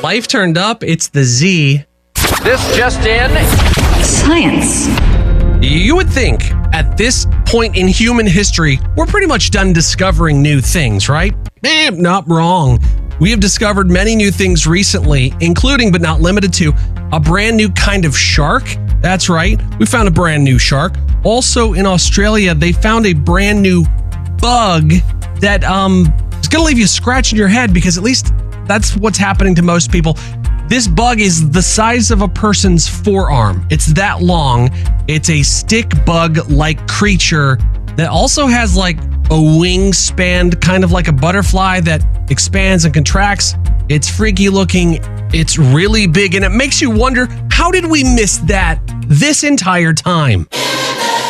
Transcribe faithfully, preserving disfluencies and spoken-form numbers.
Life turned up. It's the Z. This just in. Science. You would think at this point in human history, we're pretty much done discovering new things, right? Eh, not wrong. We have discovered many new things recently, including but not limited to a brand new kind of shark. That's right. We found a brand new shark. Also in Australia, they found a brand new bug that um is going to leave you scratching your head, because at least that's what's happening to most people. This bug is the size of a person's forearm. It's that long. It's a stick bug-like creature that also has like a wingspan, kind of like a butterfly that expands and contracts. It's freaky looking. It's really big, and it makes you wonder, how did we miss that this entire time?